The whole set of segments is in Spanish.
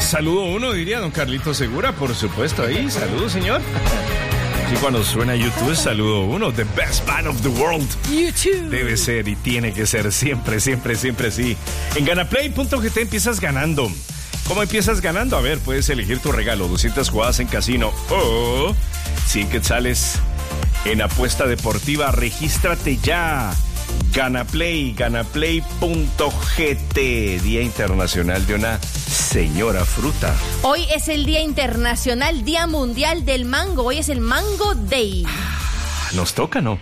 Saludo uno, diría don Carlito Segura, por supuesto, ahí. Saludo, señor. Y cuando suena YouTube, saludo uno. The best band of the world. YouTube. Debe ser y tiene que ser siempre, siempre, siempre así. En ganaplay.gt empiezas ganando. ¿Cómo empiezas ganando? A ver, puedes elegir tu regalo. 200 jugadas en casino o 100 quetzales en apuesta deportiva. Regístrate ya. Ganaplay.gt. Día Internacional de una señora fruta. Hoy es el Día Internacional, Día Mundial del Mango. Hoy es el Mango Day. Nos toca, ¿no?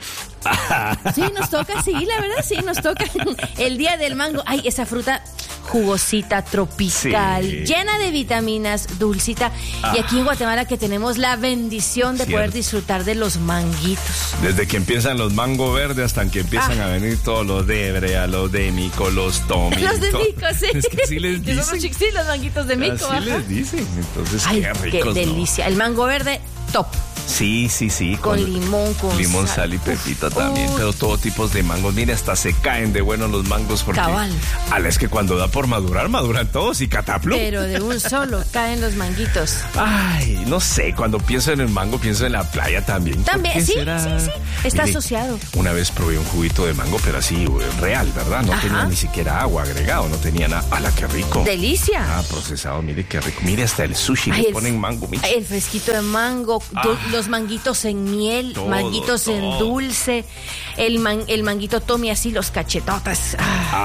Sí, nos toca, sí, la verdad, sí, nos toca. El Día del Mango. Ay, esa fruta jugosita, tropical, sí, llena de vitaminas, dulcita. Y aquí en Guatemala que tenemos la bendición de poder disfrutar de los manguitos. Desde que empiezan los mango verdes hasta que empiezan a venir todos los de Brea, los de Mico, los Tommy. Los de Mico, sí. Es que así les dicen. Sí, los manguitos de Mico. Así les dicen. Entonces, ay, qué ricos, qué delicia. ¿No? El mango verde, top. Sí. Con limón, con limón, sal y pepita también. Pero todo tipo de mangos. Mira, hasta se caen de buenos los mangos. Porque cabal. Es que cuando da por madurar, maduran todos y cataplo. Pero de un solo caen los manguitos. Ay, no sé. Cuando pienso en el mango, pienso en la playa también. También, sí. Está asociado. Una vez probé un juguito de mango, pero así, real, ¿verdad? No tenía ni siquiera agua agregado, no tenía nada. ¡Hala, qué rico! ¡Delicia! Procesado, mire qué rico. Mire, hasta el sushi le ponen mango. Mire. El fresquito de mango, los manguitos en miel, manguitos en dulce, el manguito Tommy así, los cachetotas.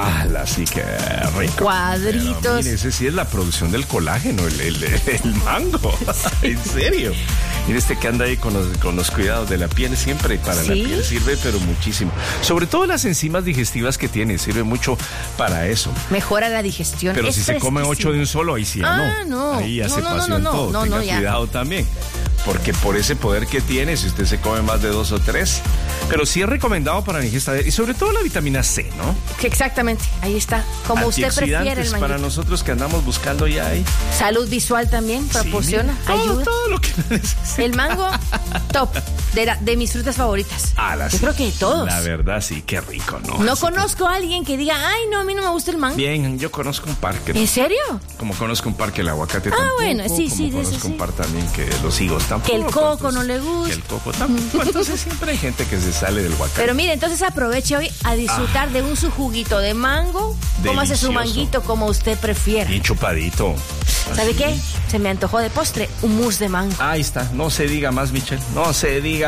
Sí, qué rico. Cuadritos. Pero, mire, ese sí es la producción del colágeno, el mango. En serio. Mire, que anda ahí con los cuidados de la piel siempre, para la piel sirve, pero muchísimo. Sobre todo las enzimas digestivas que tiene, sirve mucho para eso. Mejora la digestión. Pero si se come 8 de un solo, ahí sí no. Ahí ya se pasó en todo. Tenga cuidado también. Porque por ese poder que tiene, si usted se come más de 2 o 3, pero sí es recomendado para la ingesta y sobre todo la vitamina C, ¿no? Exactamente, ahí está. Como usted prefiere el manguito. Para nosotros que andamos buscando ya ahí. Salud visual también proporciona, ayuda. Todo lo que necesita. El mango, top, de mis frutas favoritas. Yo creo que de todos. La verdad, sí, qué rico, ¿no? No conozco a alguien que diga, ay, no, a mí no me gusta el mango. Bien, yo conozco un par que... ¿En serio? Como conozco un par que el aguacate tampoco. Bueno, sí, conozco un par también que los higos tampoco. Que el coco no le gusta. Que el coco tampoco. Entonces siempre hay gente que se sale del aguacate. Pero mire, entonces aproveche hoy a disfrutar de su juguito de mango. Cómase su manguito como usted prefiera. Bien chupadito. ¿Sabe qué? Se me antojó de postre un mousse de mango. Ahí está. No se diga más, Michelle. No se diga